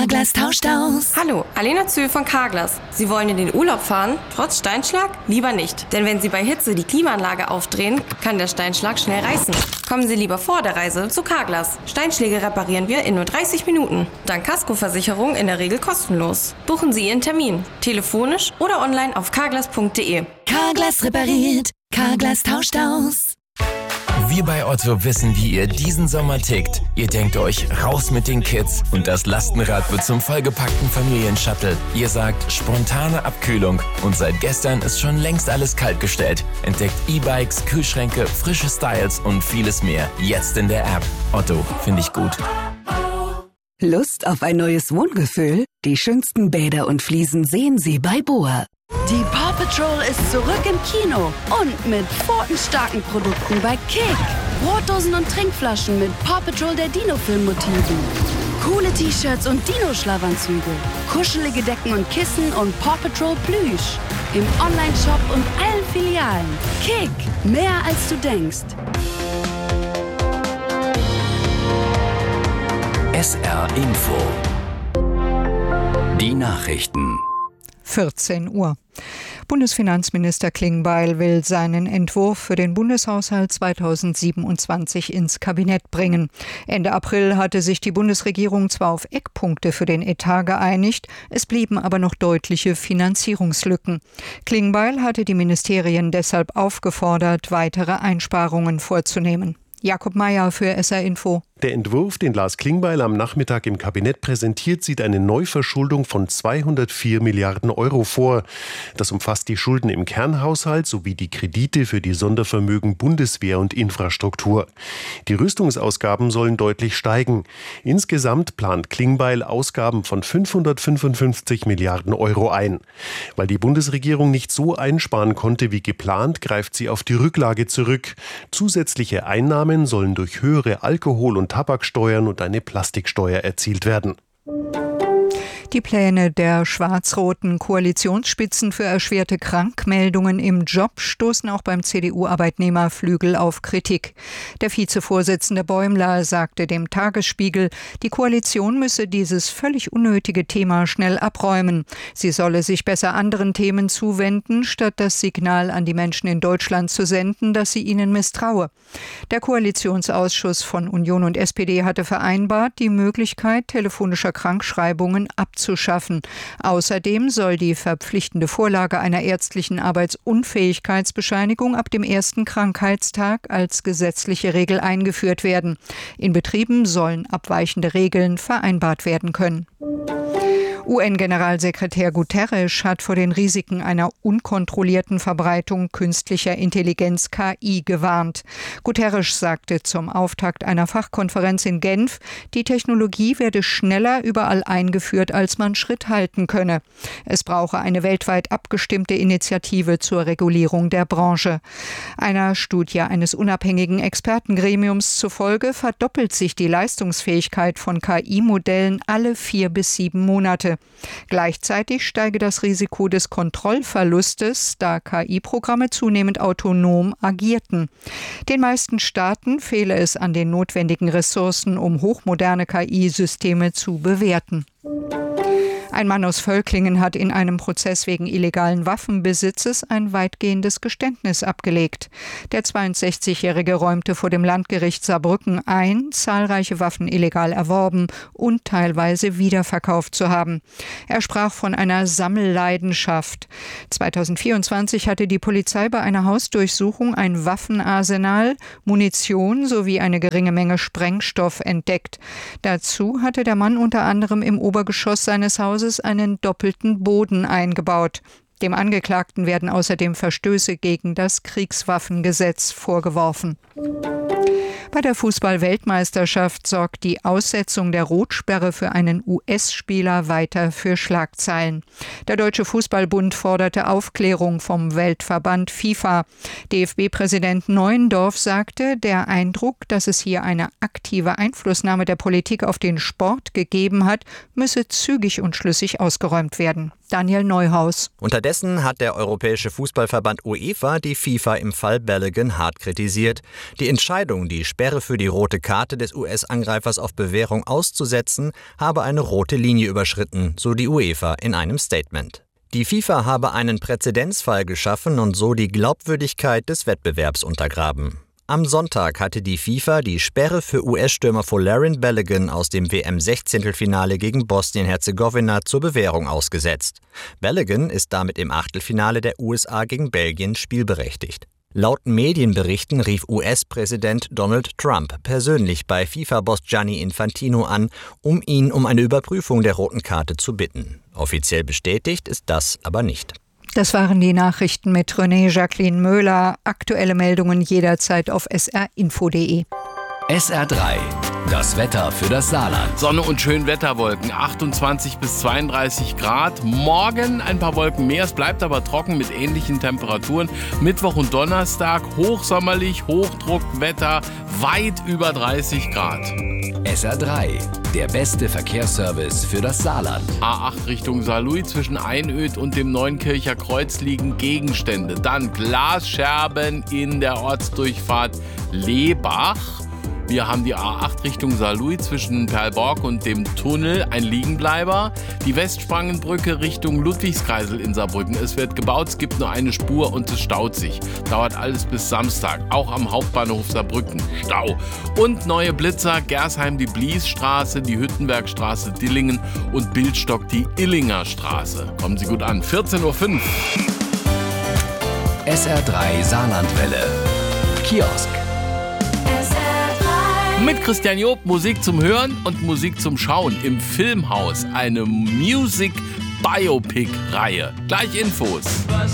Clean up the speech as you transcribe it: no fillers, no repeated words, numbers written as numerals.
Carglass tauscht aus. Hallo, Alena Zöhl von Carglass. Sie wollen in den Urlaub fahren, trotz Steinschlag? Lieber nicht. Denn wenn Sie bei Hitze die Klimaanlage aufdrehen, kann der Steinschlag schnell reißen. Kommen Sie lieber vor der Reise zu Carglass. Steinschläge reparieren wir in nur 30 Minuten. Dank Kaskoversicherung in der Regel kostenlos. Buchen Sie Ihren Termin. Telefonisch oder online auf carglass.de. Carglass repariert. Carglass tauscht aus. Wir bei Otto wissen, wie ihr diesen Sommer tickt. Ihr denkt euch, raus mit den Kids und das Lastenrad wird zum vollgepackten Familienshuttle. Ihr sagt, spontane Abkühlung und seit gestern ist schon längst alles kaltgestellt. Entdeckt E-Bikes, Kühlschränke, frische Styles und vieles mehr. Jetzt in der App. Otto, finde ich gut. Lust auf ein neues Wohngefühl? Die schönsten Bäder und Fliesen sehen Sie bei BOA. Die Paw Patrol ist zurück im Kino und mit pfotenstarken Produkten bei Kick. Brotdosen und Trinkflaschen mit Paw Patrol der Dino-Film-Motiven. Coole T-Shirts und Dino-Schlafanzüge. Kuschelige Decken und Kissen und Paw Patrol Plüsch. Im Online-Shop und allen Filialen. Kick, mehr als du denkst. SR Info. Die Nachrichten. 14 Uhr. Bundesfinanzminister Klingbeil will seinen Entwurf für den Bundeshaushalt 2027 ins Kabinett bringen. Ende April hatte sich die Bundesregierung zwar auf Eckpunkte für den Etat geeinigt, es blieben aber noch deutliche Finanzierungslücken. Klingbeil hatte die Ministerien deshalb aufgefordert, weitere Einsparungen vorzunehmen. Jakob Mayer für SR Info. Der Entwurf, den Lars Klingbeil am Nachmittag im Kabinett präsentiert, sieht eine Neuverschuldung von 204 Milliarden Euro vor. Das umfasst die Schulden im Kernhaushalt sowie die Kredite für die Sondervermögen Bundeswehr und Infrastruktur. Die Rüstungsausgaben sollen deutlich steigen. Insgesamt plant Klingbeil Ausgaben von 555 Milliarden Euro ein. Weil die Bundesregierung nicht so einsparen konnte wie geplant, greift sie auf die Rücklage zurück. Zusätzliche Einnahmen sollen durch höhere Alkohol- und Tabaksteuern und eine Plastiksteuer erzielt werden. Die Pläne der schwarz-roten Koalitionsspitzen für erschwerte Krankmeldungen im Job stoßen auch beim CDU-Arbeitnehmerflügel auf Kritik. Der Vizevorsitzende Bäumler sagte dem Tagesspiegel, die Koalition müsse dieses völlig unnötige Thema schnell abräumen. Sie solle sich besser anderen Themen zuwenden, statt das Signal an die Menschen in Deutschland zu senden, dass sie ihnen misstraue. Der Koalitionsausschuss von Union und SPD hatte vereinbart, die Möglichkeit telefonischer Krankschreibungen abzuschaffen. Außerdem soll die verpflichtende Vorlage einer ärztlichen Arbeitsunfähigkeitsbescheinigung ab dem ersten Krankheitstag als gesetzliche Regel eingeführt werden. In Betrieben sollen abweichende Regeln vereinbart werden können. UN-Generalsekretär Guterres hat vor den Risiken einer unkontrollierten Verbreitung künstlicher Intelligenz KI gewarnt. Guterres sagte zum Auftakt einer Fachkonferenz in Genf, die Technologie werde schneller überall eingeführt, als man Schritt halten könne. Es brauche eine weltweit abgestimmte Initiative zur Regulierung der Branche. Einer Studie eines unabhängigen Expertengremiums zufolge verdoppelt sich die Leistungsfähigkeit von KI-Modellen alle 4 bis 7 Monate. Gleichzeitig steige das Risiko des Kontrollverlustes, da KI-Programme zunehmend autonom agierten. Den meisten Staaten fehle es an den notwendigen Ressourcen, um hochmoderne KI-Systeme zu bewerten. Ein Mann aus Völklingen hat in einem Prozess wegen illegalen Waffenbesitzes ein weitgehendes Geständnis abgelegt. Der 62-Jährige räumte vor dem Landgericht Saarbrücken ein, zahlreiche Waffen illegal erworben und teilweise wiederverkauft zu haben. Er sprach von einer Sammelleidenschaft. 2024 hatte die Polizei bei einer Hausdurchsuchung ein Waffenarsenal, Munition sowie eine geringe Menge Sprengstoff entdeckt. Dazu hatte der Mann unter anderem im Obergeschoss seines Hauses einen doppelten Boden eingebaut. Dem Angeklagten werden außerdem Verstöße gegen das Kriegswaffengesetz vorgeworfen. Bei der Fußball-Weltmeisterschaft sorgt die Aussetzung der Rotsperre für einen US-Spieler weiter für Schlagzeilen. Der Deutsche Fußballbund forderte Aufklärung vom Weltverband FIFA. DFB-Präsident Neuendorf sagte, der Eindruck, dass es hier eine aktive Einflussnahme der Politik auf den Sport gegeben hat, müsse zügig und schlüssig ausgeräumt werden. Daniel Neuhaus. Unterdessen hat der Europäische Fußballverband UEFA die FIFA im Fall Balogun hart kritisiert. Die Entscheidung, die Sperre für die rote Karte des US-Angreifers auf Bewährung auszusetzen, habe eine rote Linie überschritten, so die UEFA in einem Statement. Die FIFA habe einen Präzedenzfall geschaffen und so die Glaubwürdigkeit des Wettbewerbs untergraben. Am Sonntag hatte die FIFA die Sperre für US-Stürmer Folarin Balogun aus dem WM-16-Finale gegen Bosnien-Herzegowina zur Bewährung ausgesetzt. Balogun ist damit im Achtelfinale der USA gegen Belgien spielberechtigt. Laut Medienberichten rief US-Präsident Donald Trump persönlich bei FIFA-Boss Gianni Infantino an, um ihn um eine Überprüfung der roten Karte zu bitten. Offiziell bestätigt ist das aber nicht. Das waren die Nachrichten mit René Jacqueline Möhler. Aktuelle Meldungen jederzeit auf srinfo.de. SR3, das Wetter für das Saarland. Sonne und Schönwetterwolken, 28 bis 32 Grad. Morgen ein paar Wolken mehr, es bleibt aber trocken mit ähnlichen Temperaturen. Mittwoch und Donnerstag hochsommerlich, Hochdruckwetter, weit über 30 Grad. SR3, der beste Verkehrsservice für das Saarland. A8 Richtung Saarlouis, zwischen Einöd und dem Neunkircher Kreuz liegen Gegenstände. Dann Glasscherben in der Ortsdurchfahrt Lebach. Wir haben die A8 Richtung Saarlouis zwischen Perlborg und dem Tunnel, ein Liegenbleiber. Die Westsprangenbrücke Richtung Ludwigskreisel in Saarbrücken. Es wird gebaut, es gibt nur eine Spur und es staut sich. Dauert alles bis Samstag, auch am Hauptbahnhof Saarbrücken. Stau. Und neue Blitzer, Gersheim die Bliesstraße, die Hüttenbergstraße Dillingen und Bildstock die Illinger Straße. Kommen Sie gut an. 14:05 Uhr. SR3 Saarlandwelle. Kiosk. Mit Christian Job, Musik zum Hören und Musik zum Schauen im Filmhaus. Eine Music-Biopic-Reihe. Gleich Infos.